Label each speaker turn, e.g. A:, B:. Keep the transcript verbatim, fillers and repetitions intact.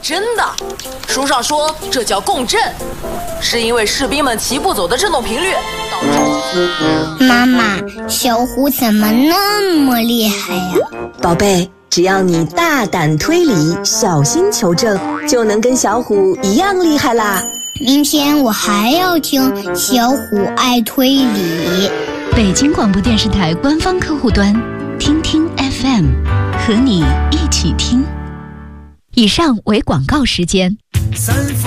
A: 真的，书上说这叫共振，是因为士兵们齐步走的振动频率导致。
B: 妈妈，小虎怎么那么厉害呀？
C: 宝贝，只要你大胆推理，小心求证，就能跟小虎一样厉害啦。
B: 明天我还要听小虎爱推理。
D: 北京广播电视台官方客户端，听听 F M， 和你一起听。以上为广告时间。